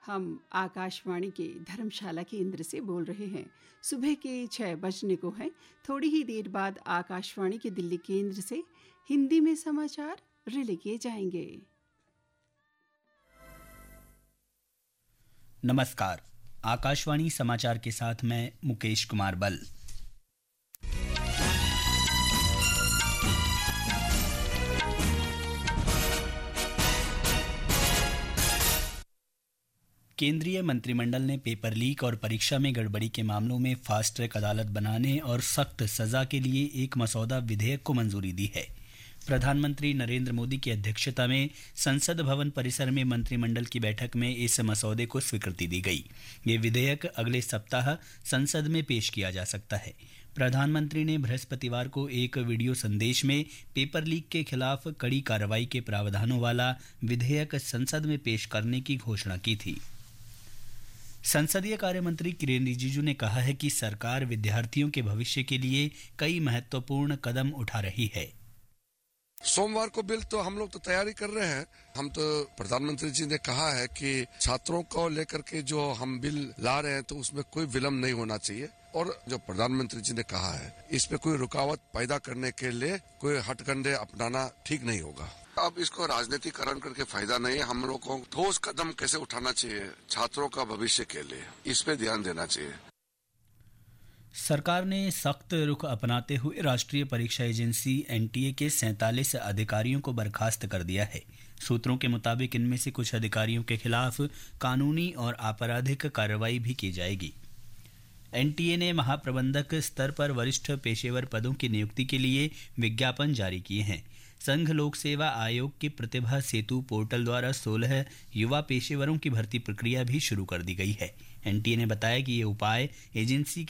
हम आकाशवाणी के धर्मशाला केंद्र से बोल रहे हैं। सुबह के 6 बजने को हैं। थोड़ी ही देर बाद आकाशवाणी के दिल्ली केंद्र से हिंदी में समाचार रिले किए जाएंगे। नमस्कार, आकाशवाणी समाचार के साथ मैं मुकेश कुमार बल। केंद्रीय मंत्रिमंडल ने पेपर लीक और परीक्षा में गड़बड़ी के मामलों में फास्ट ट्रैक अदालत बनाने और सख्त सजा के लिए एक मसौदा विधेयक को मंजूरी दी है। प्रधानमंत्री नरेंद्र मोदी की अध्यक्षता में संसद भवन परिसर में मंत्रिमंडल की बैठक में इस मसौदे को स्वीकृति दी गई। ये विधेयक अगले सप्ताह संसद में पेश किया जा सकता है। प्रधानमंत्री ने बृहस्पतिवार को एक वीडियो संदेश में पेपर लीक के खिलाफ कड़ी कार्रवाई के प्रावधानों वाला विधेयक संसद में पेश करने की घोषणा की थी। संसदीय कार्य मंत्री किरेन रिजिजू ने कहा है कि सरकार विद्यार्थियों के भविष्य के लिए कई महत्वपूर्ण कदम उठा रही है। सोमवार को बिल तो हम लोग तो तैयारी कर रहे हैं। हम तो प्रधानमंत्री जी ने कहा है कि छात्रों को लेकर के जो हम बिल ला रहे हैं तो उसमें कोई विलम्ब नहीं होना चाहिए, और जो प्रधानमंत्री जी ने कहा है इसमें कोई रुकावट पैदा करने के लिए कोई हथकंडे अपनाना ठीक नहीं होगा। अब इसको राजनीतिकरण करके फायदा नहीं है। हम लोग को ठोस कदम कैसे उठाना चाहिए छात्रों का भविष्य के लिए, इस पे ध्यान देना चाहिए। सरकार ने सख्त रुख अपनाते हुए राष्ट्रीय परीक्षा एजेंसी एनटीए के 47 अधिकारियों को बर्खास्त कर दिया है। सूत्रों के मुताबिक इनमें से कुछ अधिकारियों के खिलाफ कानूनी और आपराधिक कार्रवाई भी की जाएगी। एनटीए ने महाप्रबंधक स्तर पर वरिष्ठ पेशेवर पदों की नियुक्ति के लिए विज्ञापन जारी किए हैं। संघ लोक सेवा आयोग के प्रतिभा सेतु पोर्टल द्वारा 16 युवा पेशेवरों की भर्ती प्रक्रिया भी शुरू कर दी गई है। एनटीए ने बताया कि ये उपाय एजेंसी